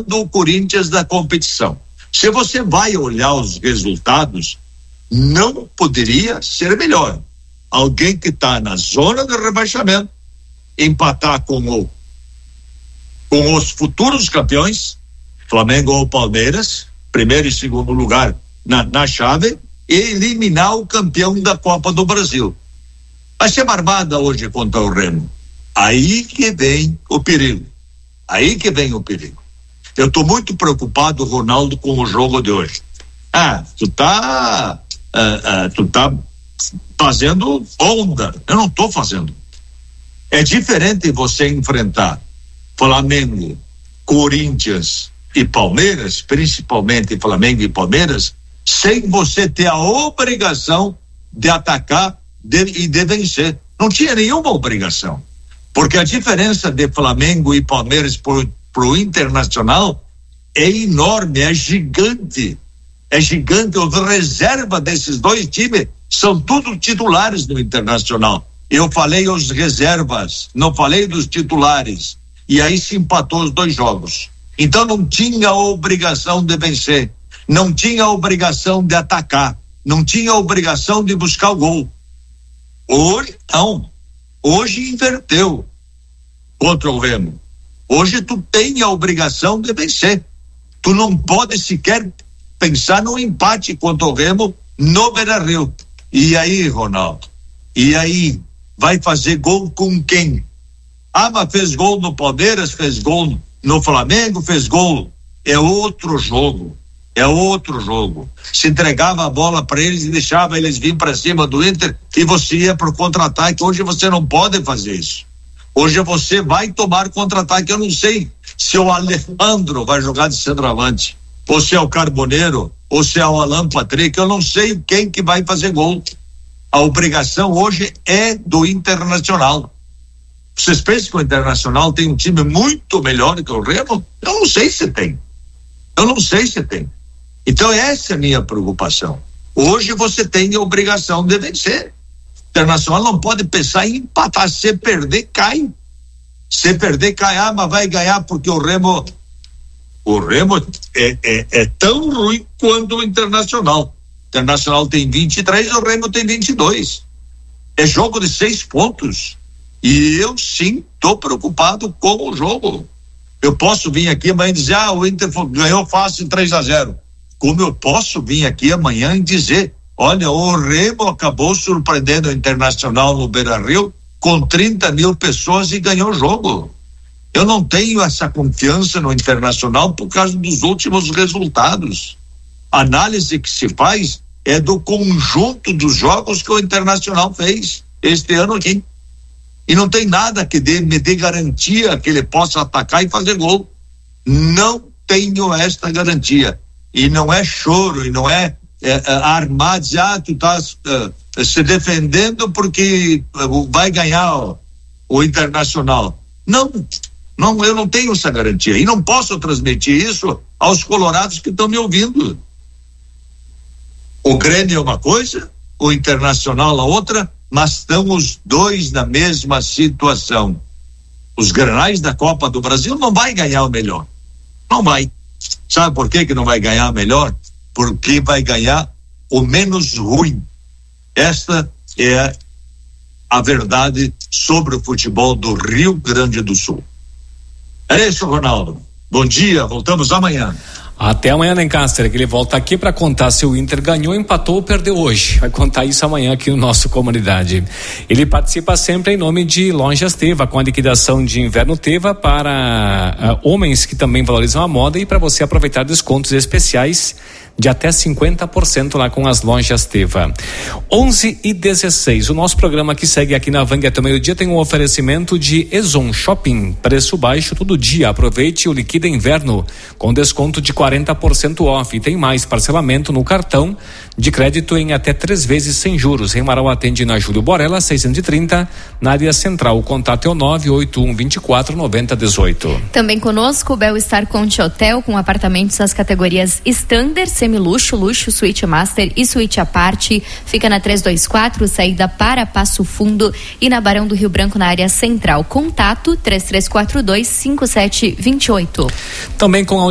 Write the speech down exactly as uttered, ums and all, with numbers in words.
o Corinthians da competição. Se você vai olhar os resultados, não poderia ser melhor. Alguém que está na zona de rebaixamento empatar com o com os futuros campeões, Flamengo ou Palmeiras, primeiro e segundo lugar na, na chave, e eliminar o campeão da Copa do Brasil. Vai ser barbada hoje contra o Remo. Aí que vem o perigo. Aí que vem o perigo. Eu estou muito preocupado, Ronaldo, com o jogo de hoje. Ah, tu tá uh, uh, tu tá fazendo onda. Eu não estou fazendo. É diferente você enfrentar Flamengo, Corinthians e Palmeiras, principalmente Flamengo e Palmeiras, sem você ter a obrigação de atacar de, e de vencer. Não tinha nenhuma obrigação. Porque a diferença de Flamengo e Palmeiras pro, pro Internacional é enorme, é gigante. É gigante. Os reserva desses dois times são todos titulares do Internacional. Eu falei os reservas, não falei dos titulares. E aí se empatou os dois jogos. Então não tinha a obrigação de vencer, não tinha a obrigação de atacar, não tinha a obrigação de buscar o gol. Hoje não. Hoje inverteu contra o Remo. Hoje tu tem a obrigação de vencer. Tu não pode sequer pensar no empate contra o Remo no Beira-Rio. E aí, Ronaldo? E aí? Vai fazer gol com quem? Ah, mas fez gol no Palmeiras, fez gol no Flamengo, fez gol. É outro jogo. É outro jogo. Se entregava a bola para eles e deixava eles vir para cima do Inter e você ia pro contra-ataque. Hoje você não pode fazer isso. Hoje você vai tomar contra-ataque. Eu não sei se o Alejandro vai jogar de centroavante, ou se é o Carboneiro, ou se é o Alan Patrick. Eu não sei quem que vai fazer gol. A obrigação hoje é do Internacional. Vocês pensam que o Internacional tem um time muito melhor que o Remo? Eu não sei se tem. Eu não sei se tem. Então essa é a minha preocupação. Hoje você tem a obrigação de vencer. O Internacional não pode pensar em empatar. Se perder, cai. Se perder, cai. Ah, mas vai ganhar porque o Remo o Remo é, é, é tão ruim quanto o Internacional. O Internacional tem vinte e três, o Remo tem vinte e dois. É jogo de seis pontos. E eu sim estou preocupado com o jogo. Eu posso vir aqui amanhã e dizer, ah, o Inter ganhou fácil três a zero. Como eu posso vir aqui amanhã e dizer, olha, o Remo acabou surpreendendo o Internacional no Beira-Rio com trinta mil pessoas e ganhou o jogo. Eu não tenho essa confiança no Internacional por causa dos últimos resultados. A análise que se faz é do conjunto dos jogos que o Internacional fez este ano aqui. E não tem nada que dê, me dê garantia que ele possa atacar e fazer gol. Não tenho esta garantia. E não é choro, e não é, é, é armar, dizer, ah, tu estás uh, se defendendo porque uh, vai ganhar o, o Internacional. Não, não, eu não tenho essa garantia. E não posso transmitir isso aos colorados que estão me ouvindo. O Grêmio é uma coisa, o Internacional a outra, mas estão os dois na mesma situação. Os granais da Copa do Brasil não vai ganhar o melhor. Não vai. Sabe por que que não vai ganhar o melhor? Porque vai ganhar o menos ruim. Esta é a verdade sobre o futebol do Rio Grande do Sul. É isso, Ronaldo. Bom dia, voltamos amanhã. Até amanhã, Lancaster, que ele volta aqui para contar se o Inter ganhou, empatou ou perdeu hoje. Vai contar isso amanhã aqui no nosso Comunidade. Ele participa sempre em nome de Lojas Teva, com a liquidação de inverno Teva para uh, homens que também valorizam a moda e para você aproveitar descontos especiais de até cinquenta por cento lá com as Lojas Teva. onze e dezesseis. O nosso programa que segue aqui na Vang até o meio-dia tem um oferecimento de Ezon Shopping, preço baixo todo dia. Aproveite o Liquida Inverno com desconto de quarenta por cento off. E tem mais parcelamento no cartão de crédito em até três vezes sem juros. Remarão atende na Júlio Borella seiscentos e trinta, na área central. O contato é o nove oito um dois quatro nove zero um oito. Também conosco o Bel-Star Conte Hotel, com apartamentos das categorias Standard, Semiluxo, Luxo, Suíte Master e Suíte à parte. Fica na trezentos e vinte e quatro, saída para Passo Fundo, e na Barão do Rio Branco, na área central. Contato três três quatro dois cinco sete dois oito. Também com a